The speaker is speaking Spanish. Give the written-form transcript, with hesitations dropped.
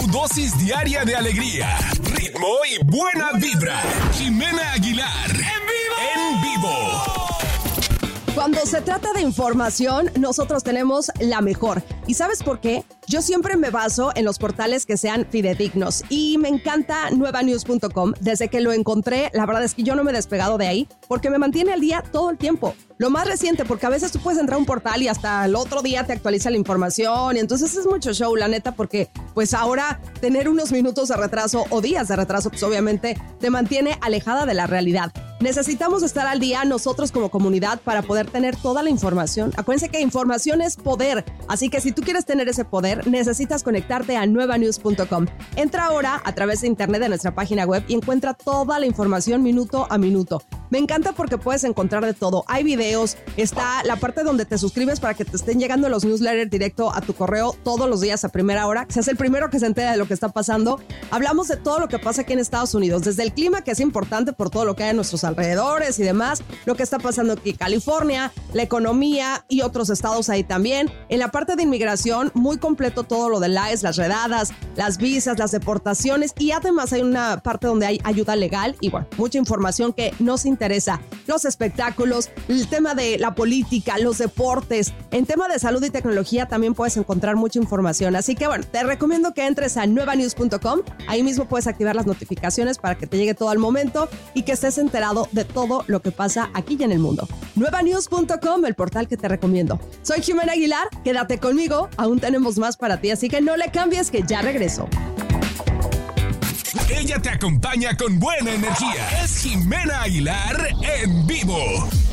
dosis diaria de alegría, ritmo y buena vibra. Jimena Aguilar. En vivo. Cuando se trata de información, nosotros tenemos la mejor. ¿Y sabes por qué? Yo siempre me baso en los portales que sean fidedignos y me encanta nuevanews.com. Desde que lo encontré, la verdad es que yo no me he despegado de ahí porque me mantiene al día todo el tiempo. Lo más reciente, porque a veces tú puedes entrar a un portal y hasta el otro día te actualiza la información y entonces es mucho show, la neta, porque pues ahora tener unos minutos de retraso o días de retraso, pues obviamente te mantiene alejada de la realidad. Necesitamos estar al día nosotros como comunidad para poder tener toda la información. Acuérdense que información es poder, así que si tú quieres tener ese poder, necesitas conectarte a nuevanews.com. Entra ahora a través de internet de nuestra página web y encuentra toda la información minuto a minuto. Me encanta porque puedes encontrar de todo. Hay videos, está la parte donde te suscribes para que te estén llegando los newsletters directo a tu correo todos los días a primera hora, que seas el primero que se entera de lo que está pasando. Hablamos de todo lo que pasa aquí en Estados Unidos, desde el clima, que es importante por todo lo que hay a nuestros alrededores y demás, lo que está pasando aquí en California, la economía y otros estados ahí también. En la parte de inmigración, muy completo todo lo del ICE, las redadas, las visas, las deportaciones y además hay una parte donde hay ayuda legal y bueno, mucha información que nos interesa. Los espectáculos, el tema de la política, los deportes. En tema de salud y tecnología también puedes encontrar mucha información. Así que bueno, te recomiendo que entres a nuevanews.com. Ahí mismo puedes activar las notificaciones para que te llegue todo al momento y que estés enterado de todo lo que pasa aquí y en el mundo. Nuevanews.com, el portal que te recomiendo. Soy Jimena Aguilar, quédate conmigo, aún tenemos más para ti, así que no le cambies que ya regreso. Ella te acompaña con buena energía. Es Jimena Aguilar en vivo.